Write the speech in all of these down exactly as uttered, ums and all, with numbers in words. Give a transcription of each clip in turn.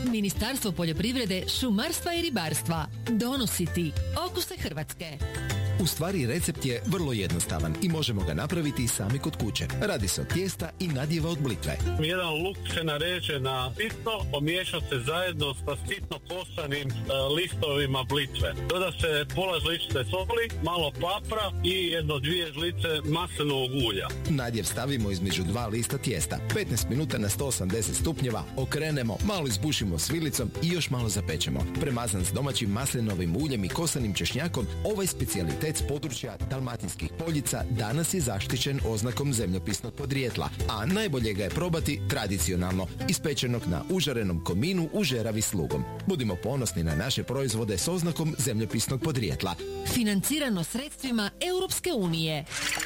Ministarstvo poljoprivrede, šumarstva i ribarstva. Donosi ti okuse Hrvatske. U stvari recept je vrlo jednostavan i možemo ga napraviti i sami kod kuće. Radi se od tijesta i nadjeva od blitve. Jedan luk se nareže na sitno, pomiješa se zajedno sa sitno kosanim e, listovima blitve. Doda se pola žličice soli, malo papra i jedno dvije žlice maslinovog ulja. Nadjev stavimo između dva lista tijesta. petnaest minuta na sto osamdeset stupnjeva, okrenemo, malo izbušimo s vilicom i još malo zapečemo. Premazan s domaćim maslinovim uljem i kosanim češnjakom, ovaj specijalitet s područja Dalmatinskih poljica danas je zaštićen oznakom zemljopisnog podrijetla, a najbolje ga je probati tradicionalno, ispečenog na užarenom kominu u žeravi s lugom. Budimo ponosni na naše proizvode s oznakom zemljopisnog podrijetla. Financirano sredstvima Europske unije.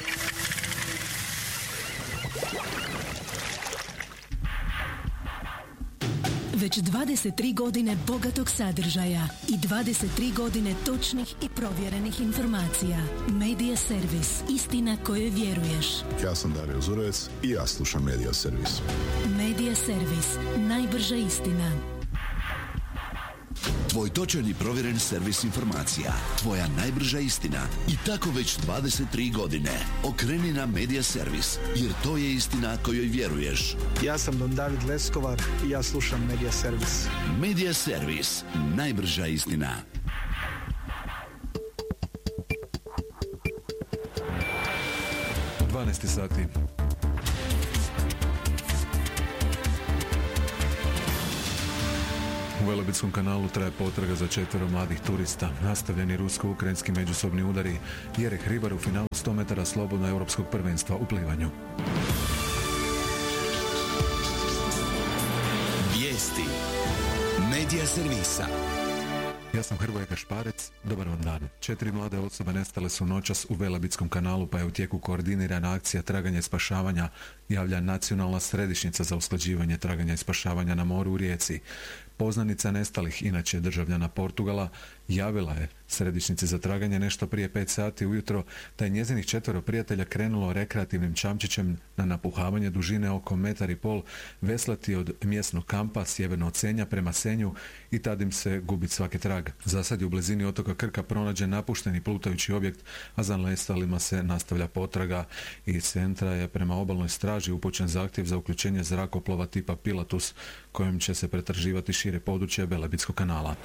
Već dvadeset tri godine bogatog sadržaja i dvadeset tri godine točnih i provjerenih informacija. Media Servis. Istina kojoj vjeruješ. Ja sam Dario Zurovec i ja slušam Media Servis. Media Servis. Najbrža istina. Tvoj točan i provjeren servis informacija. Tvoja najbrža istina. I tako već dvadeset tri godine. Okreni na Media Servis, jer to je istina kojoj vjeruješ. Ja sam Don David Leskovar i ja slušam Media Servis. Media Servis. Najbrža istina. dvanaest sati. U Velebitskom kanalu traje potraga za četvero mladih turista. Nastavljeni rusko-ukrajinski međusobni udari. Jereh Hribar u finalu sto metara slobodno europskog prvenstva u plivanju. Vijesti Media Servisa. Ja sam Hrvoje Kašparec, dobar vam dan. Četiri mlade osobe nestale su noćas u Velebitskom kanalu, pa je u tijeku koordinirana akcija traganja i spašavanja, javlja Nacionalna središnjica za usklađivanje traganja i spašavanja na moru u Rijeci. Poznanica nestalih, inače državljana Portugala, javila je središnjici za traganje nešto prije pet sati ujutro da je njezinih četvero prijatelja krenulo rekreativnim čamčićem na napuhavanje dužine oko metar i pol veslati od mjesnog kampa sjeverno od Senja prema Senju i tad im se gubi svaki trag. Zasad je u blizini otoka Krka pronađen napušteni plutajući objekt, a za nestalima se nastavlja potraga. Iz centra je prema obalnoj straži upućen zahtjev za uključenje zrakoplova tipa Pilatus, kojim će se pretraživati šire područje Velebitskog kanala.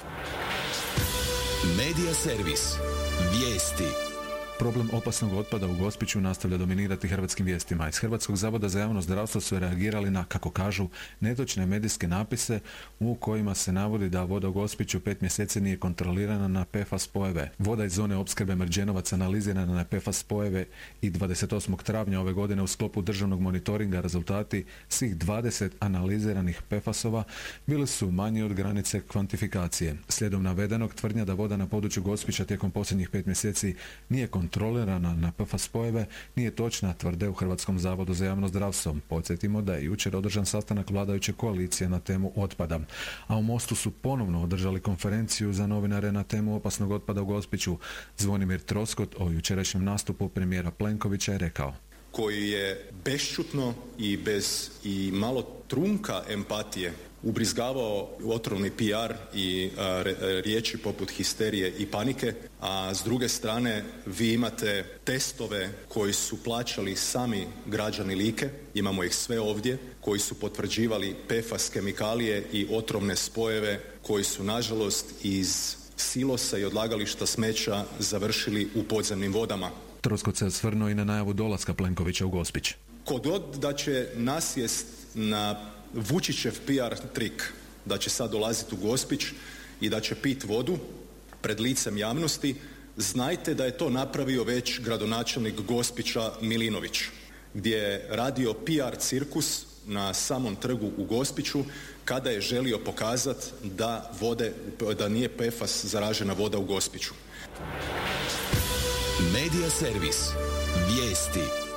Media Servis. Vijesti. Problem opasnog otpada u Gospiću nastavlja dominirati hrvatskim vijestima. Iz Hrvatskog zavoda za javno zdravstvo su reagirali na, kako kažu, netočne medijske napise u kojima se navodi da voda u Gospiću pet mjeseci nije kontrolirana na P F A S spojeve. Voda iz zone opskrbe Mrđenovac analizirana na P F A S spojeve i dvadeset osmog travnja ove godine u sklopu državnog monitoringa rezultati svih dvadeset analiziranih P F A S-ova bili su manji od granice kvantifikacije. Slijedom navedenog, tvrdnja da voda na području Gospića tijekom posljednjih pet mjeseci nije kontrolirana kontrolirana na P F A S spojeve nije točna, tvrde u Hrvatskom zavodu za javno zdravstvo. Podsjetimo da je jučer održan sastanak vladajuće koalicije na temu otpada, a u Mostu su ponovno održali konferenciju za novinare na temu opasnog otpada u Gospiću. Zvonimir Troskot o jučerašnjem nastupu premijera Plenkovića je rekao: koji je bešćutno i bez i malo trunka empatije ubrizgavao otrovni P R i a, re, riječi poput histerije i panike, a s druge strane vi imate testove koji su plaćali sami građani Like, imamo ih sve ovdje, koji su potvrđivali P F A S kemikalije i otrovne spojeve koji su nažalost iz silosa i odlagališta smeća završili u podzemnim vodama. Troskot se osvrnuo i na najavu dolaska Plenkovića u Gospić. Ko god da će nasjest na Vučićev P R trik, da će sad dolaziti u Gospić i da će pit vodu pred licem javnosti, znajte da je to napravio već gradonačelnik Gospića Milinović, gdje je radio P R cirkus na samom trgu u Gospiću kada je želio pokazati da, vode, da nije P F A S zaražena voda u Gospiću. Media Servis. Vijesti.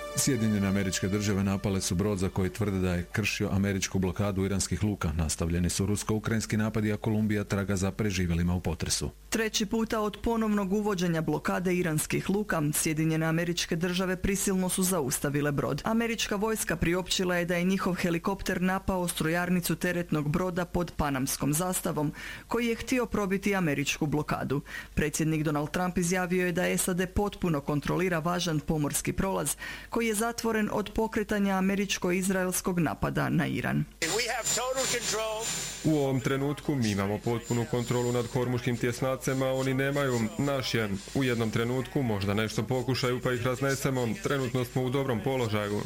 Sjedinjene Američke Države napale su brod za koji tvrde da je kršio američku blokadu iranskih luka. Nastavljeni su rusko-ukrajinski napadi, a Kolumbija traga za preživjelima u potresu. Treći puta od ponovnog uvođenja blokade iranskih luka, Sjedinjene Američke Države prisilno su zaustavile brod. Američka vojska priopćila je da je njihov helikopter napao strojarnicu teretnog broda pod panamskom zastavom, koji je htio probiti američku blokadu. Predsjednik Donald Trump izjavio je da S A D potpuno kontrolira važan pomorski prolaz, koji je zatvoren od pokretanja američko-izraelskog napada na Iran. U ovom trenutku mi imamo potpunu kontrolu nad hormuškim tjesnacima, oni nemaju. Naš je. U jednom trenutku možda nešto pokušaju pa ih raznesemo. Trenutno smo u dobrom položaju.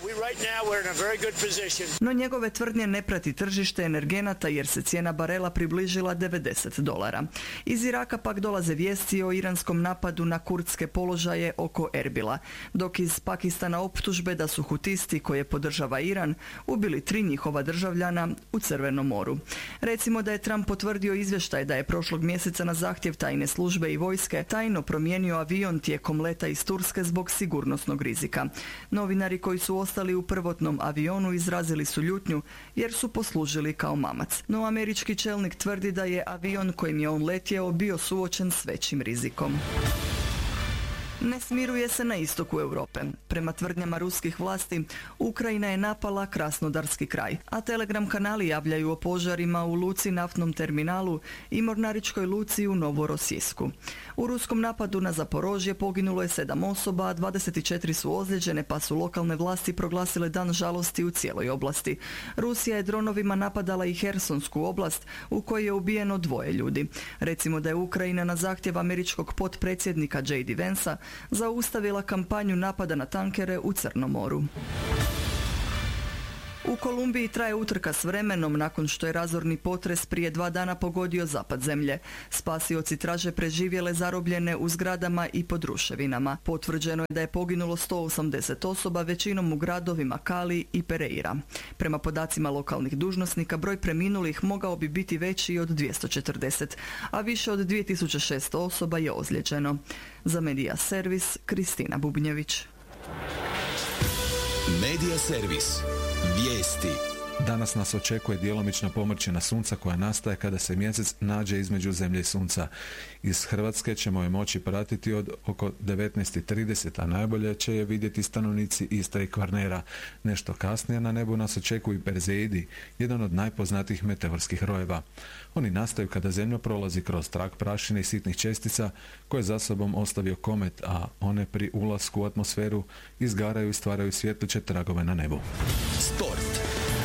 No njegove tvrdnje ne prati tržište energenata jer se cijena barela približila devedeset dolara. Iz Iraka pak dolaze vijesti o iranskom napadu na kurdske položaje oko Erbila, dok iz Pakistana optužbe da su hutisti koje podržava Iran ubili tri njihova državljana u Crvenom moru. Recimo da je Trump potvrdio izvještaj da je prošlog mjeseca na zahtjev tajne službe i vojske tajno promijenio avion tijekom leta iz Turske zbog sigurnosnog rizika. Novinari koji su ostali u prvotnom avionu izrazili su ljutnju jer su poslužili kao mamac. No američki čelnik tvrdi da je avion kojim je on letjeo bio suočen s većim rizikom. Ne smiruje se na istoku Europe. Prema tvrdnjama ruskih vlasti, Ukrajina je napala Krasnodarski kraj, a Telegram kanali javljaju o požarima u luci naftnom terminalu i mornaričkoj luci u Novorosijsku. U ruskom napadu na Zaporožje poginulo je sedam osoba, a dvadeset četiri su ozlijeđene, pa su lokalne vlasti proglasile dan žalosti u cijeloj oblasti. Rusija je dronovima napadala i Hersonsku oblast, u kojoj je ubijeno dvoje ljudi. Recimo da je Ukrajina na zahtjev američkog potpredsjednika J D Vansa zaustavila kampanju napada na tankere u Crnom moru. U Kolumbiji traje utrka s vremenom nakon što je razorni potres prije dva dana pogodio zapad zemlje. Spasioci traže preživjele zarobljene u zgradama i pod ruševinama. Potvrđeno je da je poginulo sto osamdeset osoba, većinom u gradovima Cali i Pereira. Prema podacima lokalnih dužnosnika, broj preminulih mogao bi biti veći od dvjesto četrdeset, a više od dvije tisuće šesto osoba je ozlijeđeno. Za Medija Servis, Kristina Bubnjević. Medija Servis. Vijesti. Danas nas očekuje djelomična pomrčina sunca koja nastaje kada se mjesec nađe između zemlje i sunca. Iz Hrvatske ćemo je moći pratiti od oko devetnaest trideset, a najbolje će je vidjeti stanovnici Istre i Kvarnera. Nešto kasnije na nebu nas očekuju Perzeidi, jedan od najpoznatijih meteorskih rojeva. Oni nastaju kada zemlja prolazi kroz trak prašine i sitnih čestica koje za sobom ostavio komet, a one pri ulasku u atmosferu izgaraju i stvaraju svjetleće tragove na nebu. Sport.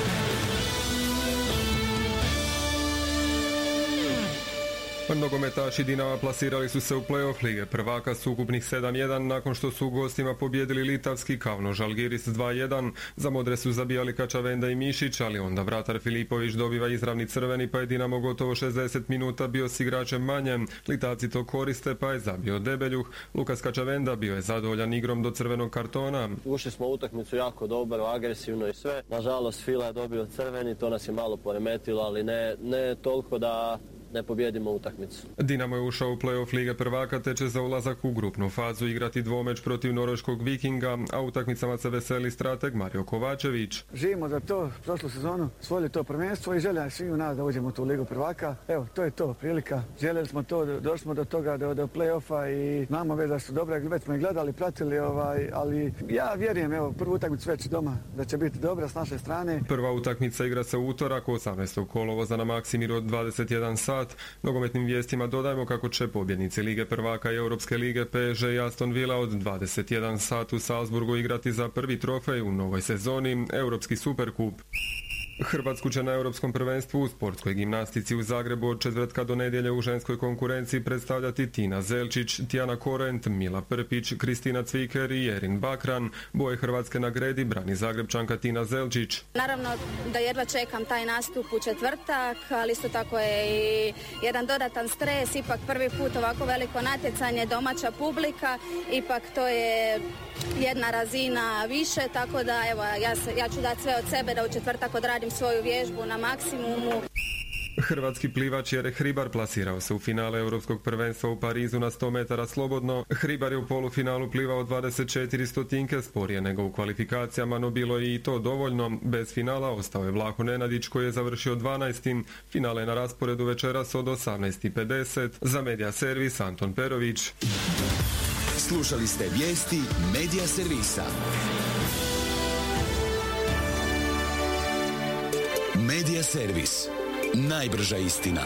Nogometaši Dinama plasirali su se u play-off lige prvaka s ukupnih sedam jedan nakon što su u gostima pobijedili litavski Kauno Žalgiris dva jedan. Za modre su zabijali Kačavenda i Mišić, ali onda vratar Filipović dobiva izravni crveni, pa je Dinamo gotovo šezdeset minuta bio s igračem manje. Litavci to koriste, pa je zabio Debeljuh. Lukas Kačavenda bio je zadovoljan igrom do crvenog kartona. Ušli smo u utakmicu jako dobro, agresivno i sve. Nažalost, Fila je dobio crveni, to nas je malo poremetilo, ali ne, ne toliko da ne pobjedimo utakmicu. Dinamo je ušao u play-off lige prvaka te će za ulazak u grupnu fazu igrati dvomeč protiv norveškog Vikinga, a utakmicama se veseli strateg Mario Kovačević. Živimo za to, prošlu sezonu, osvojili to prvenstvo i želja svih u nas da uđemo u tu ligu prvaka. Evo, to je to, prilika. Željeli smo to, došli smo do toga, do, do play-offa i znamo već da su dobre, već smo ih gledali, pratili, ovaj, ali ja vjerujem, evo, prvu utakmicu već doma, da će biti dobra s naše strane. Prva utakmica igra se u utorak, osamnaestog kolovoza na Maksimiru od dvadeset jedan sat. Nogometnim vijestima dodajemo kako će pobjednici Lige prvaka i Europske lige P S G i Aston Villa od dvadeset jedan sat u Salzburgu igrati za prvi trofej u novoj sezoni, Europski superkup. Hrvatsku će na Europskom prvenstvu u sportskoj gimnastici u Zagrebu od četvrtka do nedjelje u ženskoj konkurenciji predstavljati Tina Zelčić, Tijana Korent, Mila Prpić, Kristina Cviker i Erin Bakran. Boje Hrvatske na gredi brani Zagrebčanka Tina Zelčić. Naravno da jedva čekam taj nastup u četvrtak, ali isto tako je i jedan dodatan stres, ipak prvi put ovako veliko natjecanje, domaća publika, ipak to je jedna razina više, tako da evo, ja, ja ću dati sve od sebe da u četvrtak odradim svoju vježbu na maksimumu. Hrvatski plivač Jereh Hribar plasirao se u finale Europskog prvenstva u Parizu na sto metara slobodno. Hribar je u polufinalu plivao dvadeset četiri stotinke sporije nego u kvalifikacijama, no bilo je i to dovoljno. Bez finala ostao je Vlaho Nenadić koji je završio dvanaesti. Finale je na rasporedu večeras od osamnaest i pedeset. Za Medija Servis Anton Perović. Slušali ste vijesti Medija Servisa. Medija Servis. Najbrža istina.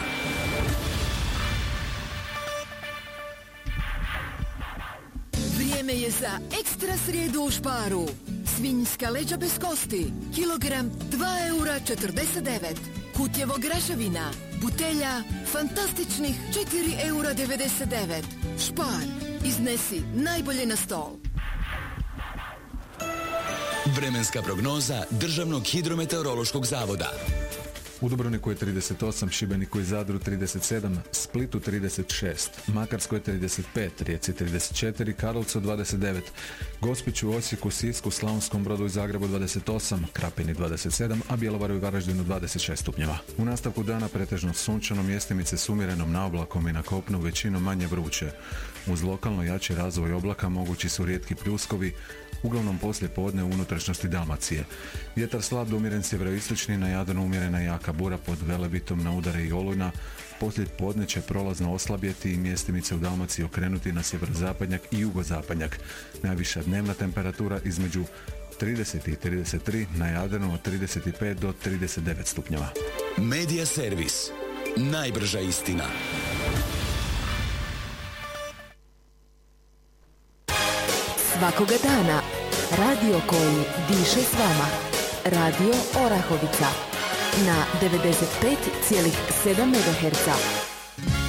Vrijeme je za ekstra srijedu u Šparu. Svinjska leđa bez kosti, kilogram dva eura četrdeset devet. Kutjevo graševina, butelja, fantastičnih četiri eura devedeset devet. Špar, iznesi najbolje na stol. Vremenska prognoza Državnog hidrometeorološkog zavoda. U Dubrovniku je trideset osam, Šibeniku i Zadru trideset sedam, Splitu trideset šest, Makarskoj trideset pet, Rijeci trideset četiri, Karlovcu dvadeset devet, Gospiću, Osijeku, Sisku, Slavonskom Brodu i Zagrebu dvadeset osam, Krapini dvadeset sedam, a Bjelovaru i Varaždinu dvadeset šest stupnjeva. U nastavku dana pretežno sunčano, mjestimice s umjerenom naoblakom i na kopnu većinom manje vruće. Uz lokalno jači razvoj oblaka mogući su rijetki pljuskovi, uglavnom poslije podne u unutrašnjosti Dalmacije. Vjetar slab do umjeren sjeveroistočni, na Jadranu umjerena jaka bura pod Velebitom na udare i olujna. Poslije podne će prolazno oslabjeti i mjestimice u Dalmaciji okrenuti na sjeverozapadnjak i jugozapadnjak. Najviša dnevna temperatura između trideset i trideset tri, na Jadranu od trideset pet do trideset devet stupnjeva. Medija Servis. Najbrža istina. Svakoga dana radio koji diše s vama. Radio Orahovica na devedeset pet zarez sedam megaherca.